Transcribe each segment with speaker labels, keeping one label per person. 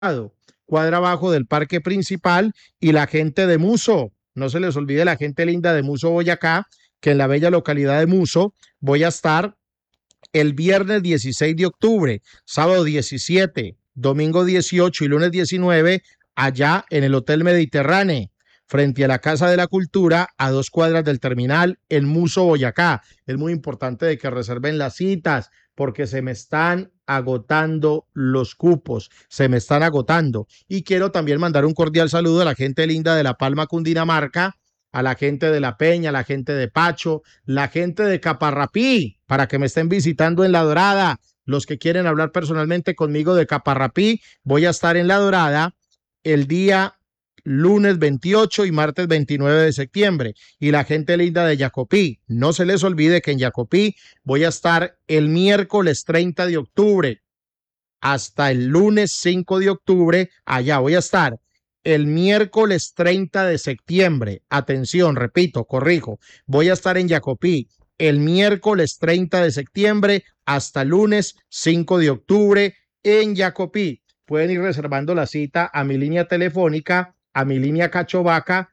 Speaker 1: cuadra abajo del parque principal, y la gente de Muso, no se les olvide la gente linda de Muso, Boyacá, que en la bella localidad de Muso voy a estar el viernes 16 de octubre, sábado 17, domingo 18 y lunes 19, allá en el Hotel Mediterráneo, frente a la Casa de la Cultura, a 2 cuadras del terminal, en Muso, Boyacá. Es muy importante de que reserven las citas, porque se me están agotando los cupos, se me están agotando. Y quiero también mandar un cordial saludo a la gente linda de La Palma, Cundinamarca, a la gente de La Peña, a la gente de Pacho, la gente de Caparrapí, para que me estén visitando en La Dorada. Los que quieren hablar personalmente conmigo de Caparrapí, voy a estar en La Dorada el día lunes 28 y martes 29 de septiembre. Y la gente linda de Jacopí, no se les olvide que en Jacopí voy a estar el miércoles 30 de octubre hasta el lunes 5 de octubre. Allá voy a estar el miércoles 30 de septiembre. Atención, repito, corrijo. Voy a estar en Jacopí el miércoles 30 de septiembre hasta el lunes 5 de octubre en Jacopí. Pueden ir reservando la cita a mi línea telefónica, a mi línea Cachovaca,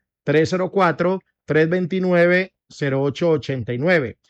Speaker 1: 304-329-0889.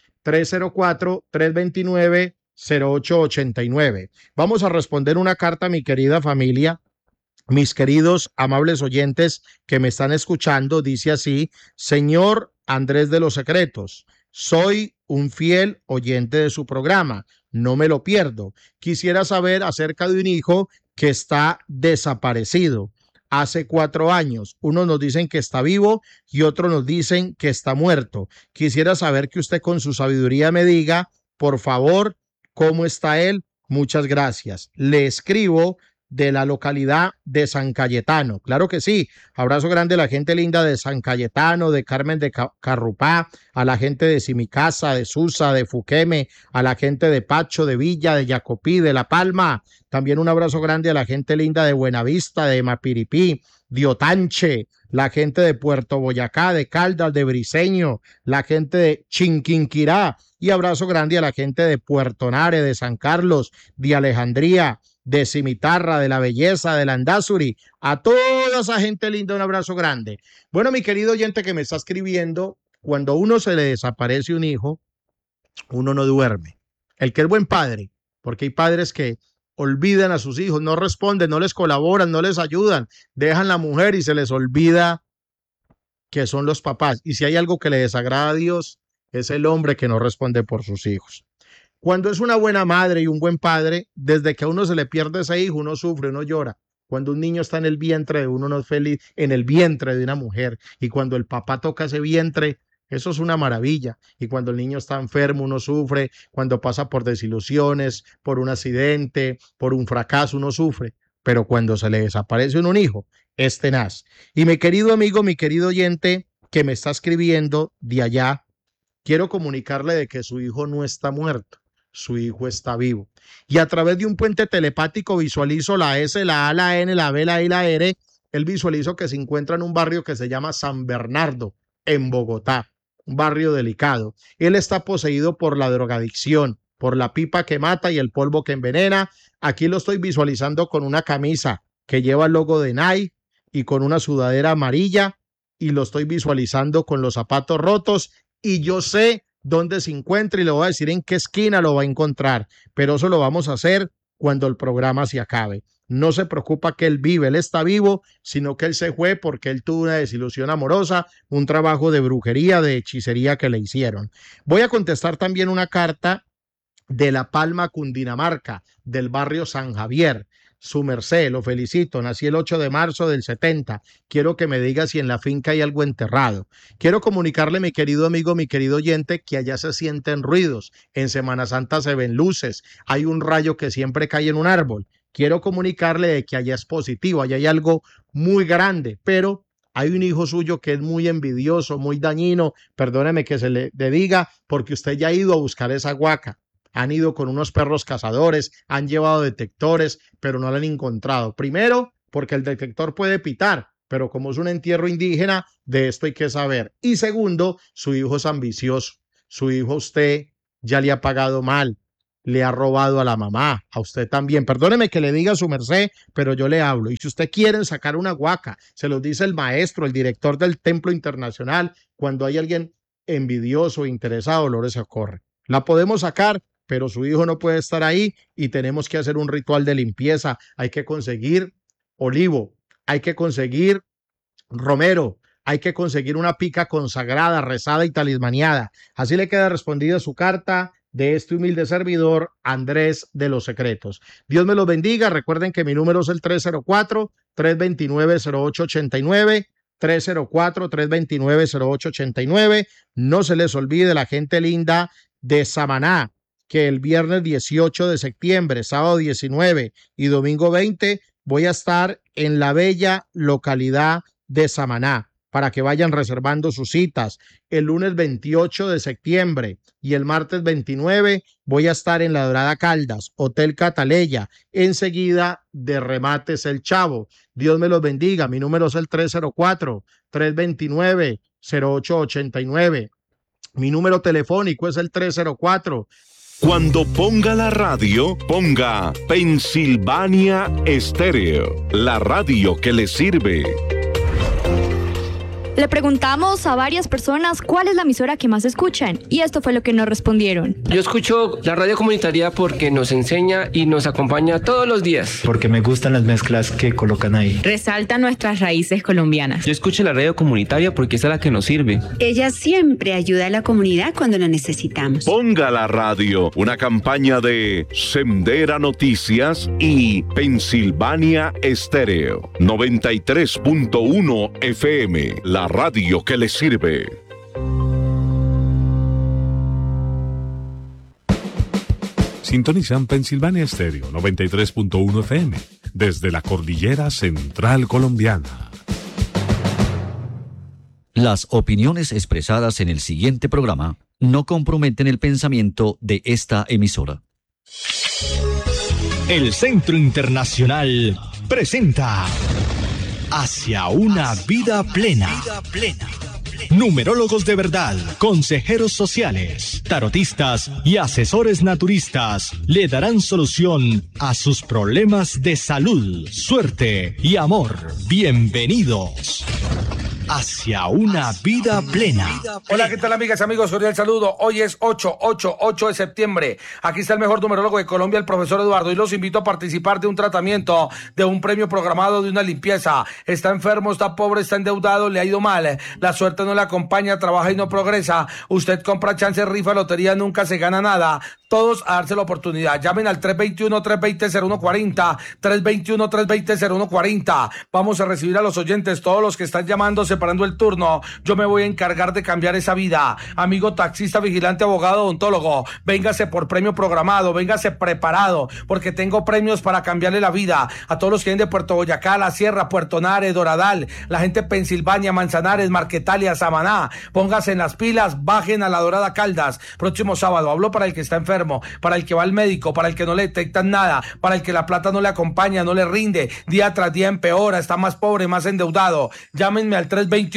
Speaker 1: 304-329-0889. Vamos a responder una carta, mi querida familia, mis queridos amables oyentes que me están escuchando. Dice así: señor Andrés de los Secretos, soy un fiel oyente de su programa, no me lo pierdo. Quisiera saber acerca de un hijo que está desaparecido hace 4 años. Unos nos dicen que está vivo y otros nos dicen que está muerto. Quisiera saber que usted con su sabiduría me diga, por favor, cómo está él. Muchas gracias. Le escribo de la localidad de San Cayetano. Claro que sí. Abrazo grande a la gente linda de San Cayetano, de Carmen de Carrupá, a la gente de Simicasa, de Susa, de Fuqueme, a la gente de Pacho, de Villa, de Jacopí, de La Palma. También un abrazo grande a la gente linda de Buenavista, de Mapiripí, de Otanche, la gente de Puerto Boyacá, de Caldas, de Briceño, la gente de Chinquinquirá, y abrazo grande a la gente de Puerto Nare, de San Carlos, de Alejandría, de Cimitarra, de La Belleza, de Landazuri. A toda esa gente linda, un abrazo grande. Bueno, mi querido oyente que me está escribiendo, cuando uno se le desaparece un hijo, uno no duerme. El que es buen padre, porque hay padres que olvidan a sus hijos, no responden, no les colaboran, no les ayudan, dejan la mujer y se les olvida que son los papás. Y si hay algo que le desagrada a Dios, es el hombre que no responde por sus hijos. Cuando es una buena madre y un buen padre, desde que a uno se le pierde ese hijo, uno sufre, uno llora. Cuando un niño está en el vientre de uno, no es feliz, en el vientre de una mujer. Y cuando el papá toca ese vientre, eso es una maravilla. Y cuando el niño está enfermo, uno sufre. Cuando pasa por desilusiones, por un accidente, por un fracaso, uno sufre. Pero cuando se le desaparece un hijo, es tenaz. Y mi querido amigo, mi querido oyente que me está escribiendo de allá, quiero comunicarle de que su hijo no está muerto, su hijo está vivo. Y a través de un puente telepático visualizo la S, la A, la N, la B, la I, la R. Él visualizo que se encuentra en un barrio que se llama San Bernardo, en Bogotá, un barrio delicado. Él está poseído por la drogadicción, por la pipa que mata y el polvo que envenena. Aquí lo estoy visualizando con una camisa que lleva el logo de Nike y con una sudadera amarilla, y lo estoy visualizando con los zapatos rotos, y yo sé dónde se encuentra y le voy a decir en qué esquina lo va a encontrar, pero eso lo vamos a hacer cuando el programa se acabe. No se preocupa que él vive, él está vivo, sino que él se fue porque él tuvo una desilusión amorosa, un trabajo de brujería, de hechicería que le hicieron. Voy a contestar también una carta de La Palma, Cundinamarca, del barrio San Javier. Su merced, lo felicito, nací el 8 de marzo del 70. Quiero que me diga si en la finca hay algo enterrado. Quiero comunicarle, mi querido amigo, mi querido oyente, que allá se sienten ruidos. En Semana Santa se ven luces. Hay un rayo que siempre cae en un árbol. Quiero comunicarle de que allá es positivo, allá hay algo muy grande, pero hay un hijo suyo que es muy envidioso, muy dañino. Perdóneme que se le diga, porque usted ya ha ido a buscar esa guaca. Han ido con unos perros cazadores, han llevado detectores, pero no la han encontrado. Primero, porque el detector puede pitar, pero como es un entierro indígena, de esto hay que saber. Y segundo, su hijo es ambicioso. Su hijo a usted ya le ha pagado mal. le ha robado a la mamá, a usted también. Perdóneme que le diga a su merced, pero yo le hablo. Y si usted quiere sacar una guaca, se lo dice el maestro, el director del Templo Internacional, cuando hay alguien envidioso e interesado, Lore Socorre. La podemos sacar, pero su hijo no puede estar ahí y tenemos que hacer un ritual de limpieza. Hay que conseguir olivo, hay que conseguir romero, hay que conseguir una pica consagrada, rezada y talismaniada. Así le queda respondida su carta de este humilde servidor, Andrés de los Secretos. Dios me los bendiga. Recuerden que mi número es el 304-329-0889. 304-329-0889. No se les olvide, la gente linda de Samaná, que el viernes 18 de septiembre, sábado 19 y domingo 20 voy a estar en la bella localidad de Samaná para que vayan reservando sus citas. El lunes 28 de septiembre y el martes 29 voy a estar en La Dorada Caldas, Hotel Cataleya, enseguida de Remates El Chavo. Dios me los bendiga. Mi número es el 304-329-0889. Mi número telefónico es el 304.
Speaker 2: Cuando ponga la radio, ponga Pensilvania Estéreo, la radio que le sirve.
Speaker 3: Le preguntamos a varias personas cuál es la emisora que más escuchan y esto fue lo que nos respondieron.
Speaker 4: Yo escucho la radio comunitaria porque nos enseña y nos acompaña todos los días.
Speaker 5: Porque me gustan las mezclas que colocan ahí.
Speaker 6: Resalta nuestras raíces colombianas.
Speaker 4: Yo escucho la radio comunitaria porque esa es la que nos sirve.
Speaker 7: Ella siempre ayuda a la comunidad cuando la necesitamos.
Speaker 2: Ponga la radio, una campaña de Sendera Noticias y Pensilvania Estéreo, 93.1 FM, la radio que le sirve.
Speaker 8: Sintonizan Pensilvania Estéreo 93.1 FM desde la cordillera central colombiana.
Speaker 9: Las opiniones expresadas en el siguiente programa no comprometen el pensamiento de esta emisora.
Speaker 10: El Centro Internacional presenta Hacia una vida plena. Numerólogos de verdad, consejeros sociales, tarotistas y asesores naturistas le darán solución a sus problemas de salud, suerte y amor. Bienvenidos. Hacia una vida plena.
Speaker 11: Hola, ¿qué tal, amigas y amigos? Cordial saludo. Hoy es 8 de septiembre. Aquí está el mejor numerólogo de Colombia, el profesor Eduardo, y los invito a participar de un tratamiento, de un premio programado, de una limpieza. Está enfermo, está pobre, está endeudado, le ha ido mal. La suerte no le acompaña, trabaja y no progresa. Usted compra chance, rifa, lotería, nunca se gana nada. Todos a darse la oportunidad. Llamen al 321-320-0140, 321-320-0140. Vamos a recibir a los oyentes, todos los que están llamando, separando el turno. Yo me voy a encargar de cambiar esa vida. Amigo taxista, vigilante, abogado, odontólogo, véngase por premio programado, véngase preparado, porque tengo premios para cambiarle la vida a todos los que vienen de Puerto Boyacá, La Sierra, Puerto Nare, Doradal, la gente de Pensilvania, Manzanares, Marquetalia, Samaná. Póngase en las pilas, bajen a La Dorada Caldas. Próximo sábado, hablo para el que está enfermo, para el que va al médico, para el que no le detectan nada, para el que la plata no le acompaña, no le rinde, día tras día empeora, está más pobre, más endeudado. Llámenme al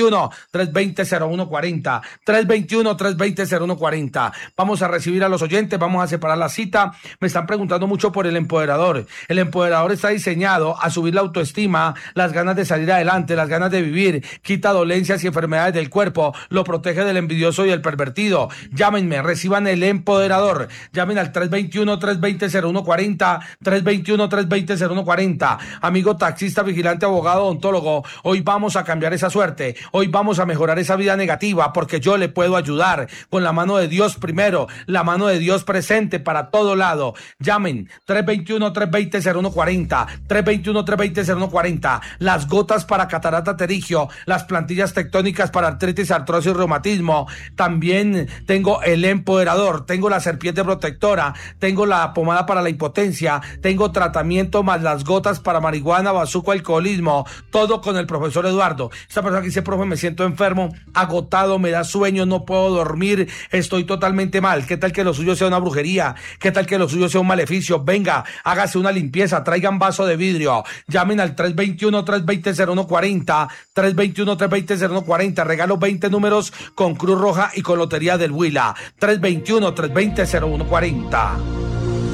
Speaker 11: 321-320-0140, 321-320-0140. Vamos a recibir a los oyentes, vamos a separar la cita. Me están preguntando mucho por el empoderador. El empoderador está diseñado a subir la autoestima, las ganas de salir adelante, las ganas de vivir, quita dolencias y enfermedades del cuerpo, lo protege del envidioso y el pervertido. Llámenme, reciban el empoderador. Llamen al 321-320-0140, 321-320-0140. Amigo taxista, vigilante, abogado, odontólogo, hoy vamos a cambiar esa suerte, hoy vamos a mejorar esa vida negativa, porque yo le puedo ayudar con la mano de Dios primero, la mano de Dios presente para todo lado. Llamen 321-320-0140, 321-320-0140. Las gotas para catarata pterigio, las plantillas tectónicas para artritis, artrosis, reumatismo. También tengo el empoderador, tengo la serpiente protectora, tengo la pomada para la impotencia, tengo tratamiento más las gotas para marihuana, bazuco, alcoholismo, todo con el profesor Eduardo. Esta persona que dice, profe, me siento enfermo, agotado, me da sueño, no puedo dormir, estoy totalmente mal. ¿Qué tal que lo suyo sea una brujería? ¿Qué tal que lo suyo sea un maleficio? Venga, hágase una limpieza, traigan vaso de vidrio, llamen al 321-320-0140, 321-320-0140, regalo 20 números con Cruz Roja y con Lotería del Huila, 321-320-0140.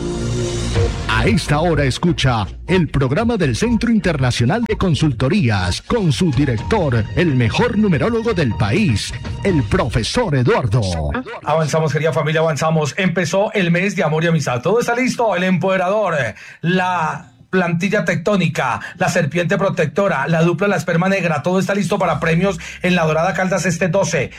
Speaker 10: A esta hora escucha el programa del Centro Internacional de Consultorías con su director, el mejor numerólogo del país, el profesor Eduardo.
Speaker 11: Avanzamos, querida familia, avanzamos. Empezó el mes de amor y amistad. Todo está listo. El empoderador, la plantilla tectónica, la serpiente protectora, la dupla, la esperma negra, todo está listo para premios en La Dorada Caldas este 12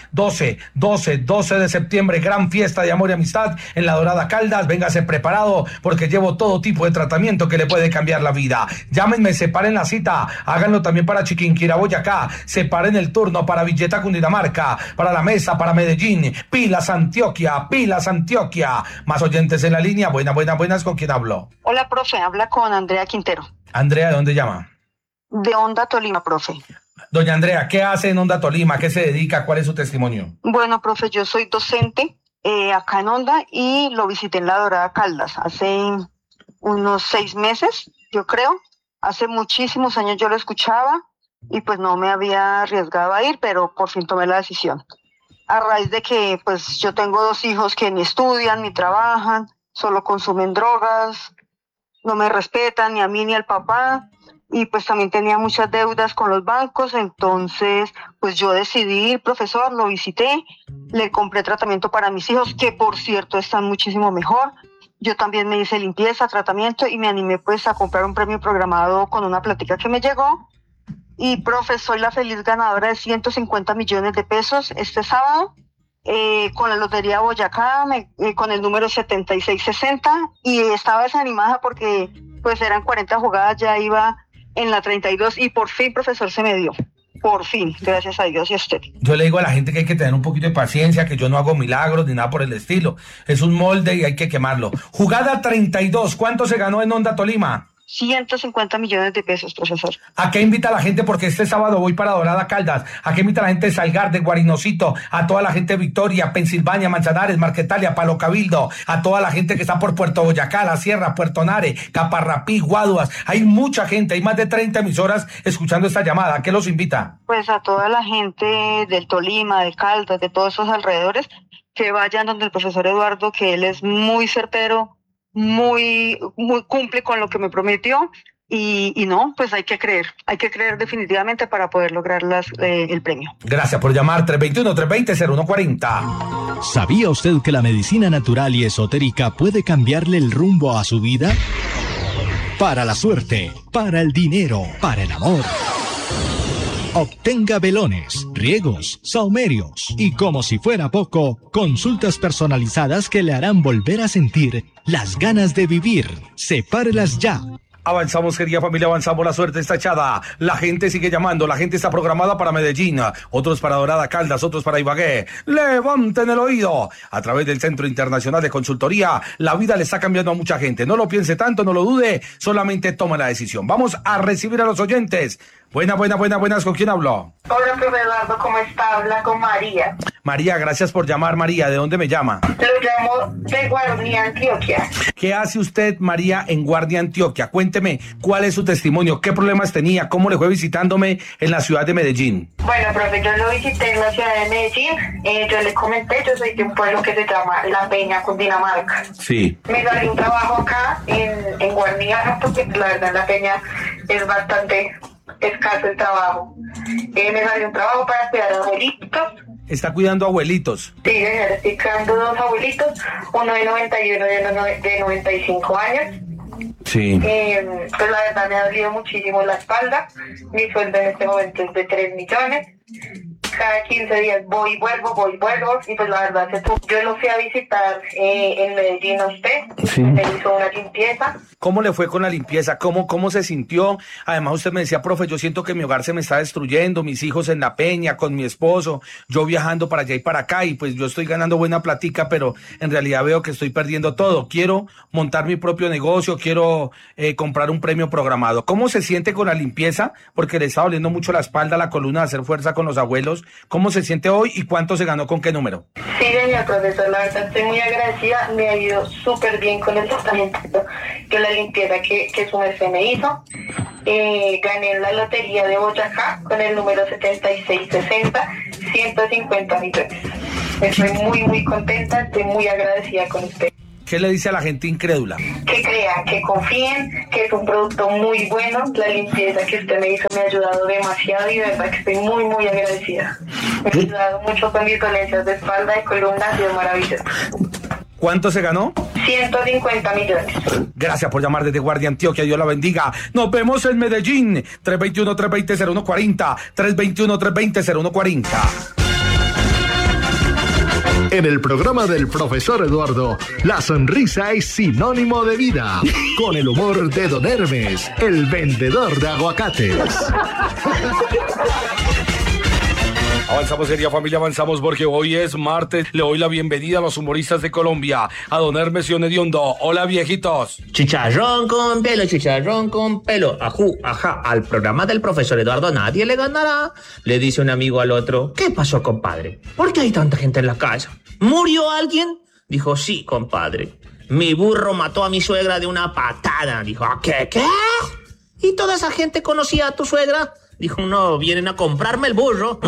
Speaker 11: de septiembre, gran fiesta de amor y amistad en La Dorada Caldas. Véngase preparado porque llevo todo tipo de tratamiento que le puede cambiar la vida. Llámenme, separen la cita, háganlo también para Chiquinquirá, Boyacá, separen el turno para Villeta, Cundinamarca, para La Mesa, para Medellín, Pilas, Antioquia. Más oyentes en la línea. Buenas, ¿con quién hablo?
Speaker 12: Hola, profe, habla con Andrea Quintero.
Speaker 11: Andrea, ¿de dónde llama?
Speaker 12: De Onda Tolima, profe.
Speaker 11: Doña Andrea, ¿qué hace en Onda Tolima? ¿A qué se dedica? ¿Cuál es su testimonio?
Speaker 12: Bueno, profe, yo soy docente acá en Onda y lo visité en La Dorada Caldas hace unos 6 meses, yo creo. Hace muchísimos años yo lo escuchaba y pues no me había arriesgado a ir, pero por fin tomé la decisión. A raíz de que pues yo tengo 2 hijos que ni estudian ni trabajan, solo consumen drogas, no me respetan ni a mí ni al papá, y pues también tenía muchas deudas con los bancos. Entonces pues yo decidí ir, profesor, lo visité, le compré tratamiento para mis hijos, que por cierto están muchísimo mejor. Yo también me hice limpieza, tratamiento, y me animé pues a comprar un premio programado con una plática que me llegó. Y profe, soy la feliz ganadora de 150 millones de pesos este sábado, con la Lotería Boyacá, con el número 7660, y estaba desanimada porque pues eran 40 jugadas, ya iba en la 32 y por fin, profesor, se me dio. Por fin, gracias a Dios y a usted.
Speaker 11: Yo le digo a la gente que hay que tener un poquito de paciencia, que yo no hago milagros ni nada por el estilo. Es un molde y hay que quemarlo. Jugada 32, ¿cuánto se ganó en Onda Tolima?
Speaker 12: 150 millones de pesos, profesor.
Speaker 11: ¿A qué invita a la gente? Porque este sábado voy para Dorada Caldas. ¿A qué invita a la gente de Salgar, de Guarinocito? A toda la gente de Victoria, Pensilvania, Manzanares, Marquetalia, Palo Cabildo. A toda la gente que está por Puerto Boyacá, La Sierra, Puerto Nare, Caparrapí, Guaduas. Hay mucha gente, hay más de 30 emisoras escuchando esta llamada. ¿A qué los invita?
Speaker 12: Pues a toda la gente del Tolima, de Caldas, de todos esos alrededores, que vayan donde el profesor Eduardo, que él es muy certero, muy cumple con lo que me prometió, y no, pues hay que creer definitivamente para poder lograr el premio.
Speaker 11: Gracias por llamar. 321-320-0140.
Speaker 10: ¿Sabía usted que la medicina natural y esotérica puede cambiarle el rumbo a su vida? Para la suerte, para el dinero, para el amor. Obtenga velones, riegos, saumerios y, como si fuera poco, consultas personalizadas que le harán volver a sentir las ganas de vivir. Sepárelas ya.
Speaker 11: Avanzamos, querida familia, avanzamos, la suerte está echada, la gente sigue llamando, la gente está programada para Medellín, otros para Dorada Caldas, otros para Ibagué. Levanten el oído, a través del Centro Internacional de Consultoría, la vida le está cambiando a mucha gente, no lo piense tanto, no lo dude, solamente toma la decisión. Vamos a recibir a los oyentes. Buenas, ¿con quién hablo?
Speaker 13: Hola, profe Eduardo, ¿cómo está? Habla con María.
Speaker 11: María, gracias por llamar. María, ¿de dónde me llama?
Speaker 13: Lo llamo de Guardia, Antioquia.
Speaker 11: ¿Qué hace usted, María, en Guardia, Antioquia? Cuénteme, ¿cuál es su testimonio? ¿Qué problemas tenía? ¿Cómo le fue visitándome en la ciudad de Medellín?
Speaker 13: Bueno, profe, yo lo visité en la ciudad de Medellín. Yo le comenté, yo soy de un pueblo que se llama La Peña, Cundinamarca.
Speaker 11: Sí.
Speaker 13: Me salió un trabajo acá en Guardia, porque la verdad en La Peña es bastante escaso el trabajo. Me salió un trabajo para cuidar a abuelitos.
Speaker 11: ¿Está cuidando abuelitos?
Speaker 13: Sí, señor, estoy cuidando 2 abuelitos, uno de 91 y uno de 95 años.
Speaker 11: Sí.
Speaker 13: Pues la verdad me ha dolido muchísimo la espalda. Mi sueldo en este momento es de 3 millones. Cada 15 días voy y vuelvo, y pues la verdad yo lo fui a visitar en Medellín a usted, sí. Me hizo una limpieza.
Speaker 11: ¿Cómo le fue con la limpieza? ¿Cómo se sintió? Además usted me decía, profe, yo siento que mi hogar se me está destruyendo, mis hijos en La Peña, con mi esposo, yo viajando para allá y para acá, y pues yo estoy ganando buena platica, pero en realidad veo que estoy perdiendo todo. Quiero montar mi propio negocio, quiero comprar un premio programado. ¿Cómo se siente con la limpieza? Porque le está doliendo mucho la espalda, la columna, de hacer fuerza con los abuelos. ¿Cómo se siente hoy y cuánto se ganó con qué número?
Speaker 13: Sí, señor profesor, la verdad estoy muy agradecida, me ha ido súper bien con el tratamiento, que la limpieza que su merced me hizo. Gané en la Lotería de Boyacá con el número 7660, 150 millones. Estoy muy contenta, estoy muy agradecida con usted.
Speaker 11: ¿Qué le dice a la gente incrédula?
Speaker 13: Que crean, que confíen, que es un producto muy bueno. La limpieza que usted me hizo me ha ayudado demasiado y de verdad que estoy muy, muy agradecida. Me ha ayudado mucho con mis dolencias de espalda, de columna, ha sido maravilloso.
Speaker 11: ¿Cuánto se ganó?
Speaker 13: 150 millones.
Speaker 11: Gracias por llamar desde Guardia Antioquia, Dios la bendiga. Nos vemos en Medellín, 321-320-0140, 321-320-0140.
Speaker 10: En el programa del profesor Eduardo, la sonrisa es sinónimo de vida. Con el humor de Don Hermes, el vendedor de aguacates.
Speaker 11: Avanzamos, querida familia, avanzamos porque hoy es martes. Le doy la bienvenida a los humoristas de Colombia, a Don Hermes y Hediondo. Hola, viejitos.
Speaker 14: Chicharrón con pelo, ajú, ajá, al programa del profesor Eduardo nadie le ganará. Le dice un amigo al otro, ¿qué pasó, compadre? ¿Por qué hay tanta gente en la casa? ¿Murió alguien? Dijo, sí, compadre. Mi burro mató a mi suegra de una patada. Dijo, ¿qué? ¿Y toda esa gente conocía a tu suegra? Dijo, no, vienen a comprarme el burro.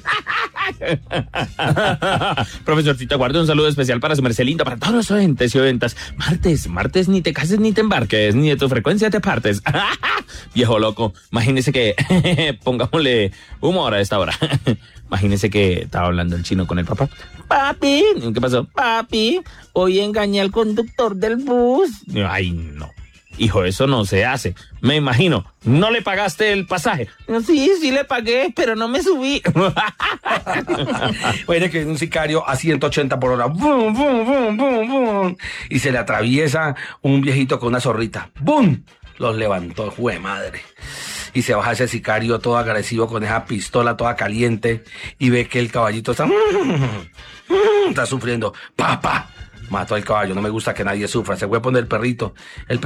Speaker 15: Profesorcito, guarde un saludo especial para su merced linda, para todos los oyentes y oyentas. Martes, ni te cases ni te embarques, ni de tu frecuencia te partes. Viejo loco, imagínese que, pongámosle humor a esta hora. Imagínese que estaba hablando el chino con el papá. Papi, ¿qué pasó? Papi, hoy engañé al conductor del bus. Ay, no. Hijo, eso no se hace. Me imagino, ¿no le pagaste el pasaje? Sí le pagué, pero no me subí.
Speaker 11: Oye, que un sicario a 180 por hora. ¡Bum, bum, bum, bum, bum! Y se le atraviesa un viejito con una zorrita. ¡Bum! Los levantó, ¡jue madre! Y se baja ese sicario todo agresivo con esa pistola toda caliente y ve que el caballito está sufriendo. ¡Papá! Mató al caballo, no me gusta que nadie sufra. Se fue a poner el perrito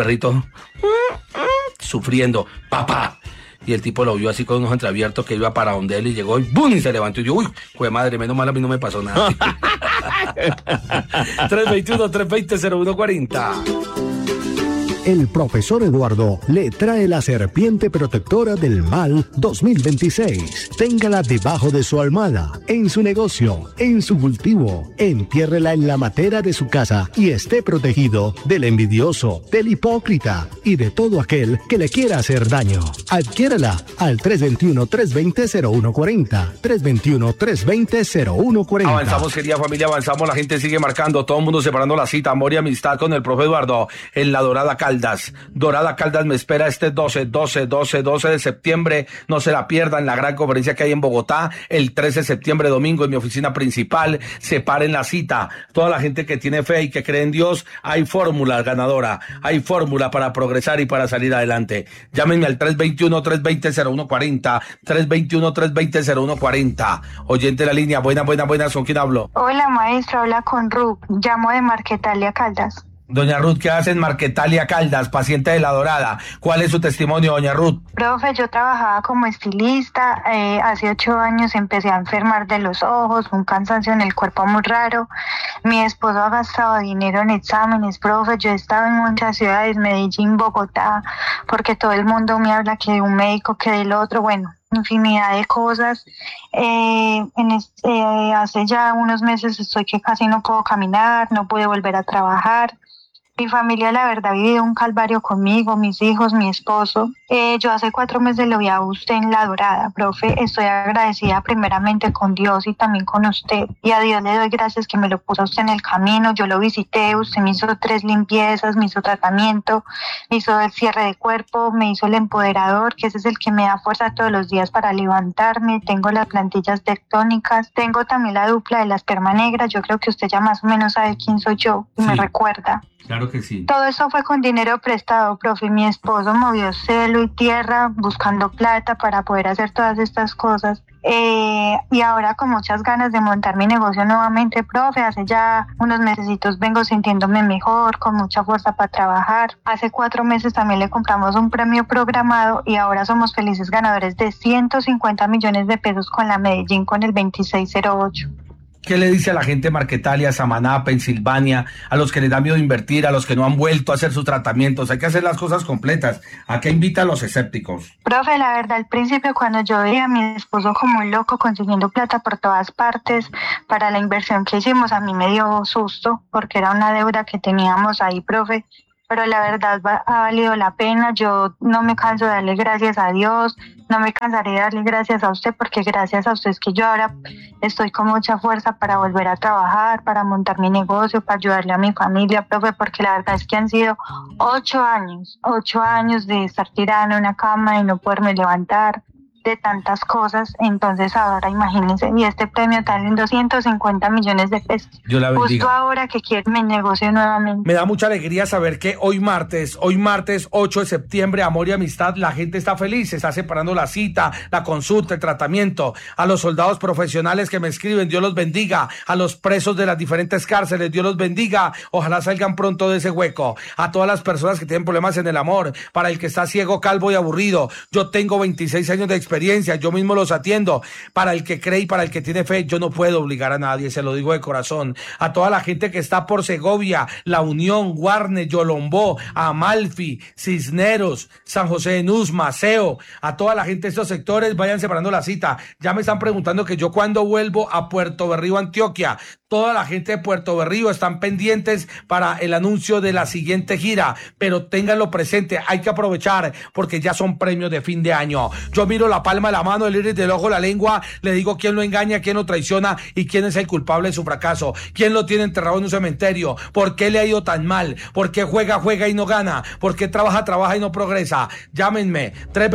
Speaker 11: sufriendo, papá. Y el tipo lo vio así con unos entreabiertos que iba para donde él y llegó y ¡bum! Y se levantó y yo, uy, jue madre, menos mal a mí no me pasó nada. 321-320-0140.
Speaker 10: El profesor Eduardo le trae la serpiente protectora del mal 2026. Téngala debajo de su almohada, en su negocio, en su cultivo. Entiérrela en la matera de su casa y esté protegido del envidioso, del hipócrita y de todo aquel que le quiera hacer daño. Adquiérala al 321-320-0140. 321-320-0140.
Speaker 11: Avanzamos, querida familia, avanzamos. La gente sigue marcando, todo el mundo separando la cita, amor y amistad con el profe Eduardo en la Dorada Caldas. Dorada Caldas me espera este 12 de septiembre. No se la pierdan, la gran conferencia que hay en Bogotá. El 13 de septiembre, domingo, en mi oficina principal. Separen la cita. Toda la gente que tiene fe y que cree en Dios, hay fórmula ganadora. Hay fórmula para progresar y para salir adelante. Llámenme al 321-320-0140. 321-320-0140. Oyente de la línea, buenas, ¿con quién hablo?
Speaker 16: Hola, maestro, habla con Ruth. Llamo de Marquetalia Caldas.
Speaker 11: Doña Ruth, ¿qué hace en Marquetalia Caldas, paciente de la Dorada? ¿Cuál es su testimonio, doña Ruth?
Speaker 16: Profe, yo trabajaba como estilista, hace 8 años empecé a enfermar de los ojos, un cansancio en el cuerpo muy raro. Mi esposo ha gastado dinero en exámenes, profe, yo he estado en muchas ciudades, Medellín, Bogotá, porque todo el mundo me habla que de un médico, que del otro, bueno, infinidad de cosas. Hace ya unos meses estoy que casi no puedo caminar, no pude volver a trabajar. Mi familia, la verdad, ha vivido un calvario conmigo, mis hijos, mi esposo. Yo hace 4 meses lo vi a usted en La Dorada, profe. Estoy agradecida primeramente con Dios y también con usted. Y a Dios le doy gracias que me lo puso usted en el camino. Yo lo visité, usted me hizo 3 limpiezas, me hizo tratamiento, me hizo el cierre de cuerpo, me hizo el empoderador, que ese es el que me da fuerza todos los días para levantarme. Tengo las plantillas tectónicas, tengo también la dupla de la esperma negra. Yo creo que usted ya más o menos sabe quién soy yo y me recuerda.
Speaker 11: Claro que sí.
Speaker 16: Todo eso fue con dinero prestado, profe. Mi esposo movió cielo y tierra buscando plata para poder hacer todas estas cosas. Y ahora con muchas ganas de montar mi negocio nuevamente, profe. Hace ya unos mesecitos vengo sintiéndome mejor, con mucha fuerza para trabajar. Hace 4 meses también le compramos un premio programado y ahora somos felices ganadores de 150 millones de pesos con la Medellín con el 2608.
Speaker 11: ¿Qué le dice a la gente de Marquetalia, Samaná, Pensilvania, a los que les da miedo invertir, a los que no han vuelto a hacer sus tratamientos? Hay que hacer las cosas completas. ¿A qué invita a los escépticos?
Speaker 16: Profe, la verdad, al principio cuando yo veía a mi esposo como un loco consiguiendo plata por todas partes para la inversión que hicimos, a mí me dio susto porque era una deuda que teníamos ahí, profe. Pero la verdad ha valido la pena. Yo no me canso de darle gracias a Dios, no me cansaré de darle gracias a usted, porque gracias a usted es que yo ahora estoy con mucha fuerza para volver a trabajar, para montar mi negocio, para ayudarle a mi familia, profe, porque la verdad es que han sido 8 años de estar tirada en una cama y no poderme levantar, de tantas cosas. Entonces ahora imagínense, y este premio tal en 250 millones de pesos.
Speaker 11: Dios la bendiga.
Speaker 16: Justo ahora que quiero mi negocio nuevamente.
Speaker 11: Me da mucha alegría saber que hoy martes 8 de septiembre, amor y amistad, la gente está feliz, se está separando la cita, la consulta, el tratamiento. A los soldados profesionales que me escriben, Dios los bendiga. A los presos de las diferentes cárceles, Dios los bendiga. Ojalá salgan pronto de ese hueco. A todas las personas que tienen problemas en el amor, para el que está ciego, calvo y aburrido. Yo tengo 26 años de experiencia, yo mismo los atiendo. Para el que cree y para el que tiene fe, yo no puedo obligar a nadie, se lo digo de corazón. A toda la gente que está por Segovia, La Unión, Guarne, Yolombó, Amalfi, Cisneros, San José de Nuz, Maceo, a toda la gente de estos sectores, vayan separando la cita. Ya me están preguntando que yo cuándo vuelvo a Puerto Berrío, Antioquia. Toda la gente de Puerto Berrío están pendientes para el anuncio de la siguiente gira, pero ténganlo presente, hay que aprovechar porque ya son premios de fin de año. Yo miro la palma de la mano, el iris del ojo, la lengua, le digo quién lo engaña, quién lo traiciona y quién es el culpable de su fracaso, quién lo tiene enterrado en un cementerio, por qué le ha ido tan mal, por qué juega y no gana, por qué trabaja y no progresa. Llámenme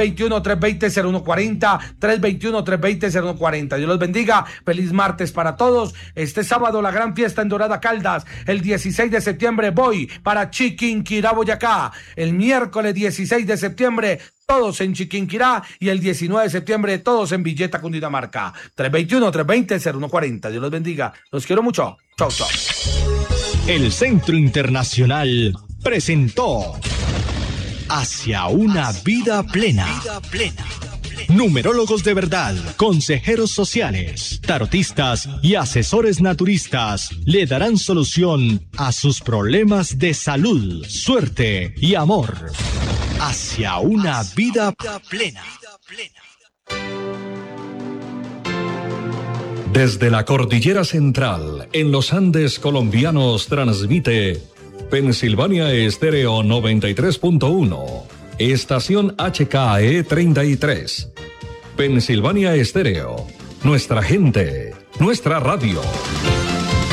Speaker 11: 321-320-0140, 321-320-0140. Dios los bendiga, feliz martes para todos. Este sábado la gran fiesta en Dorada Caldas, el 16 de septiembre voy para Chiquinquirá, Boyacá. El miércoles 16 de septiembre todos en Chiquinquirá y el 19 de septiembre todos en Villeta, Cundinamarca. 321-320-0140. Dios los bendiga. Los quiero mucho. Chau, chau.
Speaker 10: El Centro Internacional presentó Hacia una vida plena. Numerólogos de verdad, consejeros sociales, tarotistas y asesores naturistas le darán solución a sus problemas de salud, suerte y amor. Hacia una vida plena.
Speaker 17: Desde la Cordillera Central, en los Andes colombianos, transmite Pensilvania Estéreo 93.1. Estación HKE 33. Pensilvania Estéreo. Nuestra gente, nuestra radio.